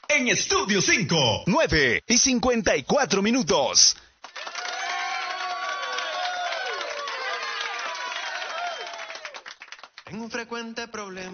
en Estudio 5. 9:54. Tengo un frecuente problema.